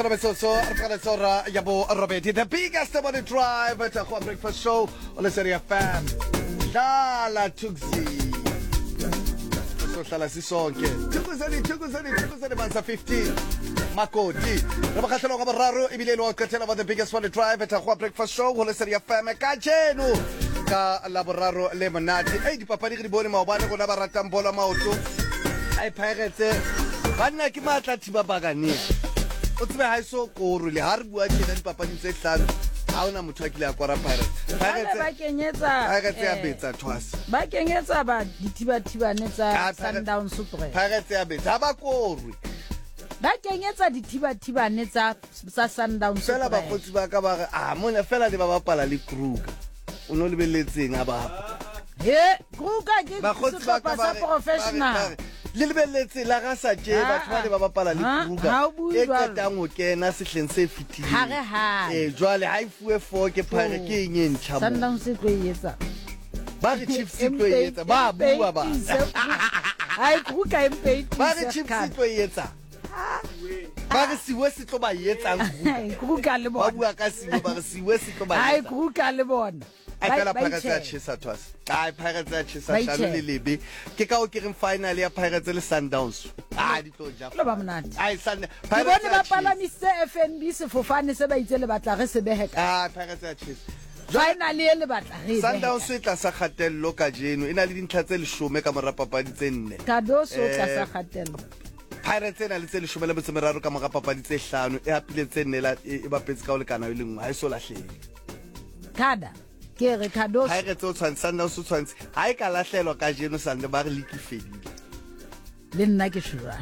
The biggest money drive at a breakfast show on the Serie FM. Dala Tuxi. So Sala Sisonke. Tukuzani Mansa 15. Makoti. Rabakatalo Gabararo, Emilio Catella about the biggest money drive at a breakfast show on the Serie FM. Kajenu. Ka Laboraro Lemonati. Hey, the Papani Boni Mabana Baratam Bola Mauto. I pirate. Banaki Mata Tibabagani. O tsebe ha iso ko rule ha re bua tshena dipapadi tse hlano ha ona motho a kile a kwara Pirates ba kenyetsa ha ka tse a betsa twice ba kenyetsa ba dithibathibane tsa Sundowns Super Pirates ya betsa ba korwe ba kenyetsa dithibathibane tsa Sundowns fela ba khotsi ba ka ba re mona fela le ba bapala le Kruger o no lebeletseng a ba Kruger ke ba khotsi ba ka ba professional le lebeletse la ga sa tje batho ba le ba bapala le Kruger e qetang o kena sehleng se fitile jwale ha ifuwe 4 ke Pirates ke eng ntšha mo Sundowns se tloetsa ba re Chiefs se tloetsa ba bua ba ai Kruger MP ba re Chiefs se tloetsa ba re siwe se tlo ba yetsang Kruger le bona ba bua ka siwe ba re siwe se tlo ba ai Kruger le bona Akala Pirates ya chisa twas. Pirates ya chisa shano le lebe. Ke ka o ke reng final ya Pirates le Sundowns. Di tlo ja. Lo ba monate. Sun Pirates ba palamise FNB sefofane se ba itse le batla re se beheka. Pirates ya chisa. Final le batla re. Sundowns e tla sa kgatello ka jeno. Ena le dintlha tse 10 ka mora papadi tse 4. Kado so tla sa kgatello. Pirates ena le tse 13 ka mora papadi tse 5 e hapile tse 4 e bapetse ka o le kana le nngwe ha e so lahleng. Kada Ricardo Pirates o tshwantse Sundowns o tshwantse ha e ka lahlelwa ka jeno Sande ba re liki fedile le nna ke shura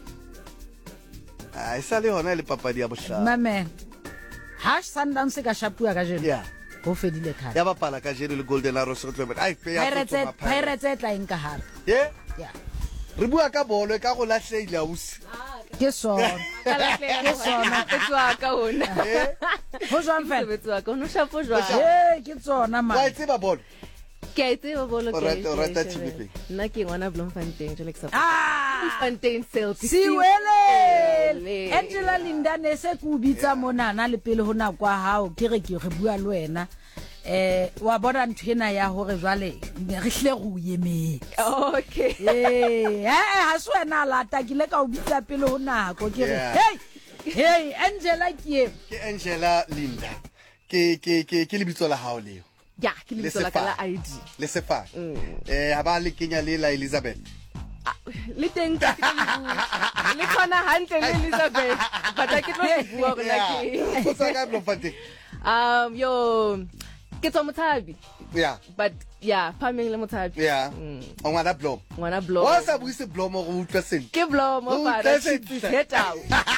e sa le hona le papadi ya bohlano mame hash Sundowns ka shapua ka jeno go fedile khana ya bapala ka jeno le Golden Arrows go tloba ai pe ya Pirates e tla eng ka hare re bua ka bolo ka go lahleile ausi ke sona ke sona ke tswa ka ona ho jwang fa ke tswa ka ona shapo jwa ke tsona ma wa itse ba bolo ke itse ba bolo ke rata TV nna ke ngwana Bloemfontein jole ke sa Bloemfontein Celtic siwele Angela Lindane se ku bitsa monana le pele ho na kwa hao ke re bua le wena wa bona nthena ya hore jwale re hle go yeme okay ha swena la takile ka o bitsa pele ho nako ke re hey Angela ke Angela Linda ke lebitso la hao leo ya ke lebitso la ka la ID le sefa ha ba le kenya le la Elizabeth le teng ka le khona hantle le Elizabeth but ke tlo bua go la ke o sa ka Bloemfontein yo ke tswa Mothabi but farming le Mothabi o ngwana Blom o sa buise Blom go utlwa seng ke Blom ba ra heta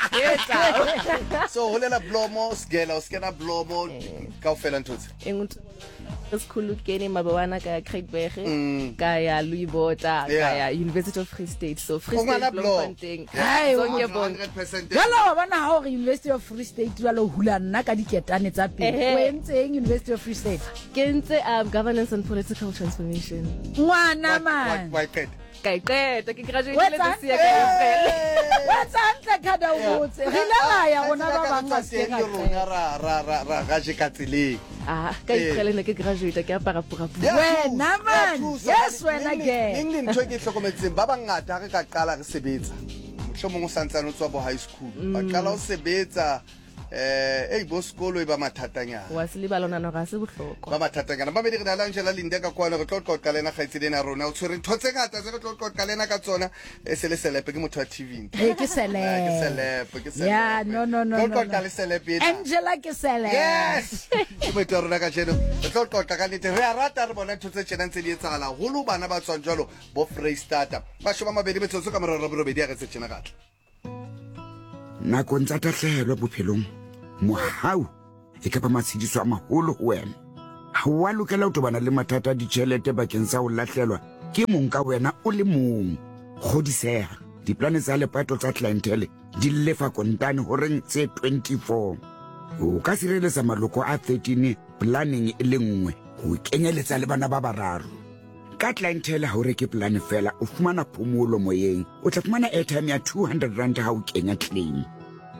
so holela Blom skela o skena Blom ka o fela ntotse school kene mabawana ka Craigburg ka ya Louis Botha ka ya University of Free State so Free State Bloemfontein zonke bonke 100% jalo bana ha hore University of Free State jalo hula nna ka diketane tsa pele o entseng University of Free State ke ntse governance and political transformation ngwana man why ke graduate this year what's antle kada o botse re la ya rona ba banga se ka ra ga je ka tseleng ka itlhele ke graduate ke apara pura wena man yes wena ke eng ntho ke hlokometseng ba bangata re ka qala re sebetsa mohlomong o santsane o tswa bo high school ba qala o sebetsa bo sekolo e ba mathatanyana wa se le ba lona no ga se bohloko ba mathatanyana ba mediri na la Angela Linde ka kwana re tlotlo ka lena khaitsedi na rona o tshwere ntotse ngata se re tlotlo ka lena ka tsona se le selepe ke motho wa TV ke selepe yeah no tlotlo ka le selepe Angela ke selepe yes ke motho rona ka jeno tlotlo ka nete re a rata re bona ntotse tshena ntse di etsagala holo bana ba tswang jalo bo Freestata ba shoba mabedi metsotso ka morero robedi ya re se tshena gatla nako ntsa tahlehelo bophelong mohau e ka ba matshidiso a maholo ho wena ha wa lokela ho tobana le mathata a ditjhelete bakeng sa ho lahlelwa ke mong ka wena o le mong godiseha diplane tsa lepato tsa clientele di lefa kontane horeng tse 24 o ka sireletsa maloko a 13 planning e le nngwe ho kenyeletsa le bana ba bararo ka clientele ha o reke plan fela o fumana phomolo moyeng o tla fumana airtime ya 200 rand ha o kenya claim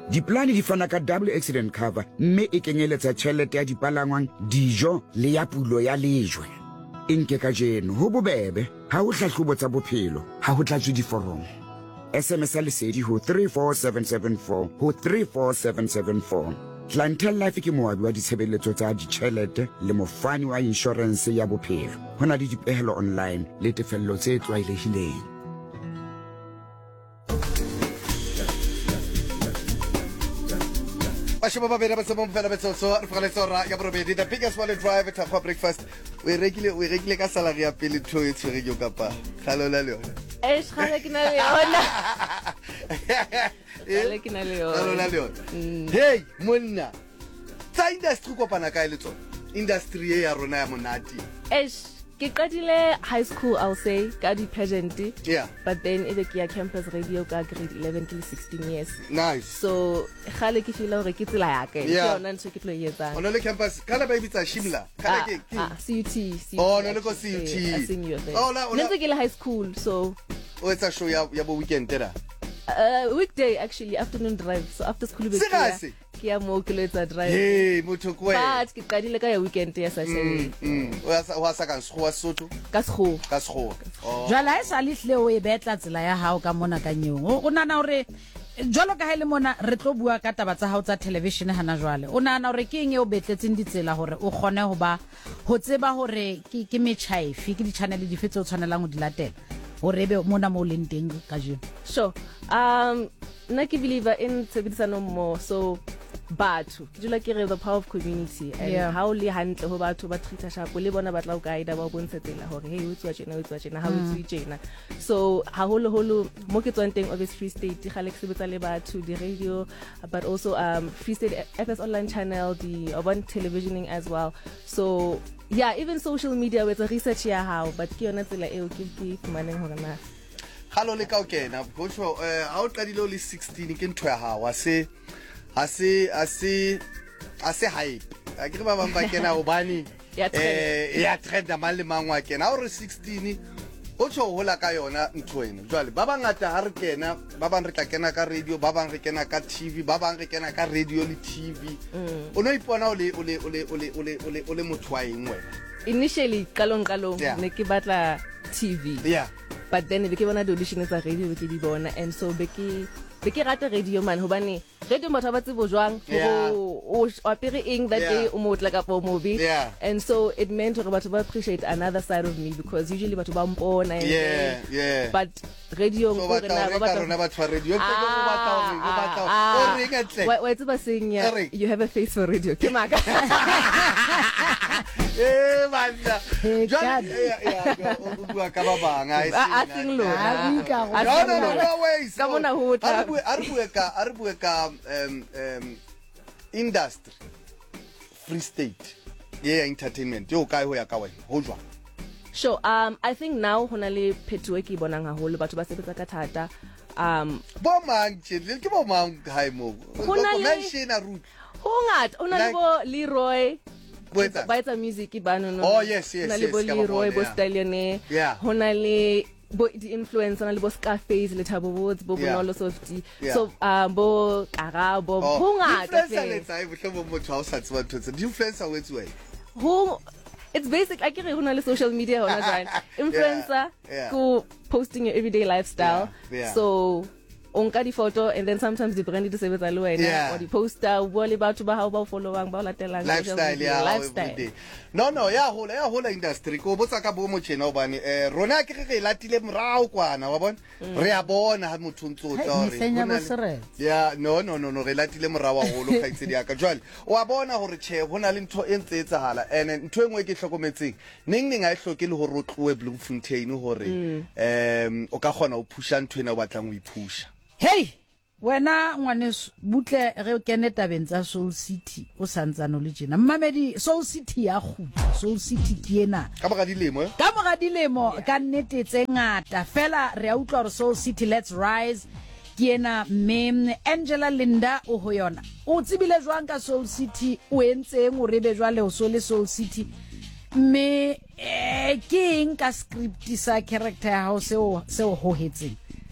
Diplane di fana ka double accident cover mme e kenyeletsa tjhelete ya dipalangwang, dijo le ya pulo ya lejwe. Nke ka jeno ho bobebe ha o hlahlobo tsa bophelo ha ho tlatswe diforomo. SMS lesedi ho 34774 ho 34774. Clientele Life ke moabi wa ditshebeletso tsa ditjhelete le mofani wa insurance ya bophelo. Hona le dipehelo online le tefello tse tlwaelehileng. Bashaba ba bena ba tsamo fela betso re fagale tsora ya borobedi the biggest one drive at a breakfast. We regular ka salary ya pele tho e tshwere ke ka pa. Khalola le yona. Khale ke na le yona. Khale ke na le yona. Khalola le yona. Hey monna. Tsa industry kopana ka ile tsona. Industry ya rona ya monati. Ke qadile high school, I'll say, ka di pageant. Yeah. But then ebe ke ya campus radio ka grade 11 till 16 years. Nice. So khale ke feel hore ke tsela ya ka. Yeah. Yona ntse ke tlo yetsa. Ona le campus kana ba ibitsa Shimla. Kana ke. CUT. Oh, no le ko CUT. Oh, ntse ke le high school, so o etsa show ya bo weekend era. Weekday actually, afternoon drive. So after school be ke ya mo ke letsa drive. Hey, motho kwe. But ke qadile ka ya weekend ya Saturday. O sa ka sgo wa Sotho. Ka sgo. Oh. Jwala e sa lihle o e betla tsela ya hao ka mona ka nyong. O nana hore jwalo ka hele mona re tlo bua ka taba tsa hao tsa television hana jwale. O nana hore ke eng e o betletseng ditsela hore o khone ho ba ho tseba hore ke metjhaifi ke di channel di fetse o tshwanelang ho di latela. Hore be mona mo leng teng ka jeno. Sure. Na ke believer in tshebedisano mo, so batho ke dula ke re the power of community, and how le hantle ho batho ba treat sharp le bona ba tla o guide ba bontsha tsela hore hey o tswa tjena ha o tswi tjena. So haholo mo ke tswang teng obviously Free State gale ke sebetsa le batho di radio, but also Free State FS online channel, the urban televisioning as well. So yeah, even social media with the research ya how, but ke yona tsela eo ke fumaneng hore na Halo le ka o kena go tsho ha o qadile le 16 ke ntho ya hawa se hype a ke ba bang ba kena go bani ya trend ya male mangwa kena o re 16 o tsho hola ka yona ntho eno jwale ba bangata ha re kena ba bang re tla kena ka radio, ba bang re kena ka TV, ba bang re kena ka radio le TV. O no ipona o le motho wa eng wena? Initially kalong ne ke batla TV. Yeah. But then be ke bona audition tsa radio be ke di bona, and so be ke rata radio man hobane radio motho ba tsebo jwang o apere eng that day o motla ka po mobi, and so it meant hore batho ba appreciate another side of me, because usually batho ba mpona and but radio go rena ba batho radio go batla o re ka tle wa tseba sing you have a face for radio ke maka banda o bua ka ba bang I think lo no ways ka mona ho tla a re bue ka industry Free State entertainment yo kae ho ya ka wena ho jwa. Sure. I think now hona le phetho e ke bonang haholo batho ba sebetsa ka thata. Bo mang tshile ke bo mang hai mo mention a root ho ngata ona le bo Leroy ba etsa music bano no. Oh yes hona le bo Leroy bo Stallione hona le bo di influencer le bo Scarface le Thabo Woods bo Bonolo Softy, so bo Karabo ho ngata influencer le tsa e bohlobo motho ha o sa tswa ntho tse di influencer we tswe ho it's basic I get hona le social media hona jwang influencer go posting your everyday lifestyle, so onka di photo and then sometimes the brand di sebetsa le wena or di poster bo le batho ba hao ba followang ba latelang lifestyle no ya hola industry ko botsa ka bo mo tshena obane rona ke re latile morao kwana wa bona re a bona ha motho ntso tsore no re latile morao holo ka itse di aka jwale o a bona hore che hona le ntho e ntse etsahala and ntho engwe ke hlokometseng ning a e hloke le hore o tloe Bloemfontein hore o ka gona o pusha ntho ena o batlang o ipusha. Hey, wena ngwaneso butle re kene tabeng tsa Soul City o santsana le jena mmamedi Soul City ya khutla Soul City ke ena ka moga dilemo ka nnete tse ngata fela re a utlwa re Soul City Let's Rise ke ena me Angela Linda o ho yona o tsibile jwang ka Soul City o entseng o rebe jwa le o so le Soul City me ke eng ka script sa character ya hao se o ho hetseng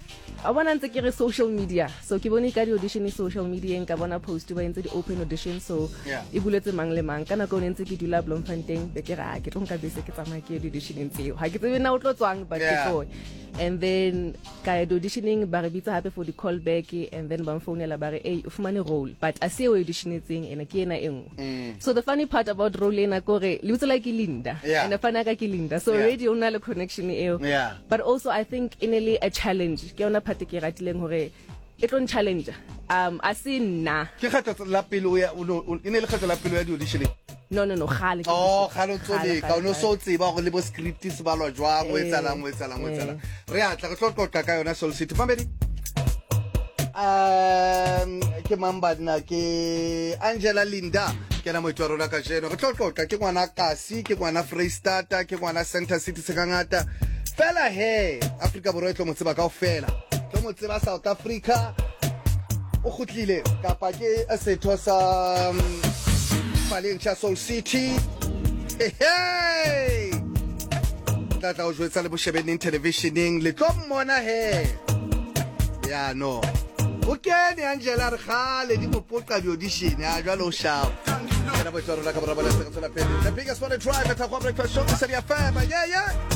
I want to get social media. So ke bone ka di audition social media nka bona post ba entse di open audition so e buletse mang le mang kana go ntse ke dula Bloemfontein be ke ra ke tloka bese ke tsamaya ke di audition tseo ha ke tsebe na o tlo tswang but ke go and then ka auditioning ba re bitsa hape for the call back and then ba mfounela ba re hey ufumane role but a se auditioning ena ke ena engwe so the funny part about role ena kore lebitso like Linda and afana ka ke Linda so already ona le connection eo but also I think inely a challenge ke ona part ke ratileng hore e tlo challenge a se nna ke kgetho la pelo ya ine le kgetho la pelo ya di auditioning no khale khalo tsole ka no so tseba go le bo script se balwa jwang o etsalang re atla re tlotloqa ka yona Soul City pambedi ke mambadna ke Angela Linda ke na moitwa rona ka jeno re tlotloqa ke ngwana Kasi ke ngwana Freestata ke ngwana Center City se kangata fela he Africa borwa tlo mo tseba ka ofela tlo mo tseba South Africa o khutlile kapa ke asetho sa Faleng cha Soul City hey tata o jwetsa le bo shebening televisioning le tlo mmona he ya no o kene Angela re khale di mopoqa di audition ya jwalo shao kana bo tsoro la ka bra bala se ka tsela pele the biggest one drive at a breakfast show se ya fama yeah